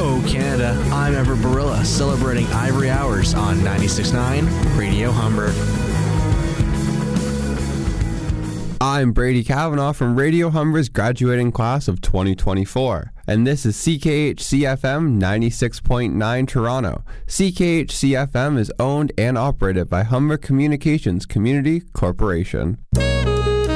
Hello, Canada. I'm Everett Barilla, celebrating Ivory Hours on 96.9 Radio Humber. I'm Brady Kavanaugh from Radio Humber's graduating class of 2024, and this is CKHC-FM 96.9 Toronto. CKHC-FM is owned and operated by Humber Communications Community Corporation.